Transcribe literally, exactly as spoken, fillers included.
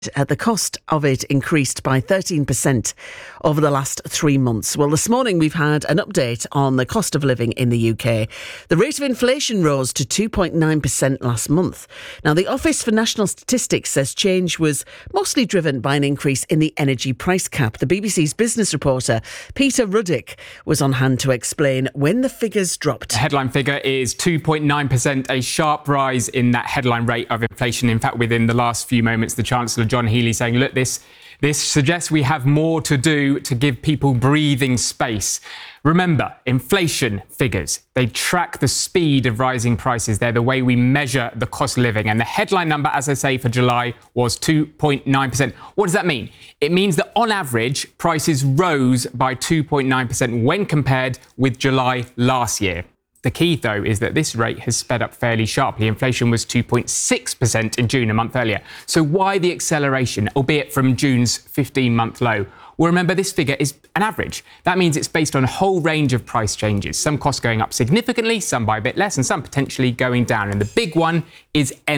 Uh, the cost of it increased by thirteen percent over the last three months. Well, this morning we've had an update on the cost of living in the U K. The rate of inflation rose to two point nine percent last month. Now, the Office for National Statistics says change was mostly driven by an increase in the energy price cap. The B B C's business reporter, Peter Ruddick, was on hand to explain when the figures dropped. The headline figure is two point nine percent, a sharp rise in that headline rate of inflation. In fact, within the last few moments, the Chancellor John Healey saying, look, this this suggests we have more to do to give people breathing space. Remember, inflation figures, they track the speed of rising prices. They're the way we measure the cost of living. And the headline number, as I say, for July was two point nine percent. What does that mean? It means that on average, prices rose by two point nine percent when compared with July last year. The key, though, is that this rate has sped up fairly sharply. Inflation was two point six percent in June, a month earlier. So why the acceleration, albeit from June's fifteen-month low? Well, remember, this figure is an average. That means it's based on a whole range of price changes, some costs going up significantly, some by a bit less, and some potentially going down. And the big one is energy.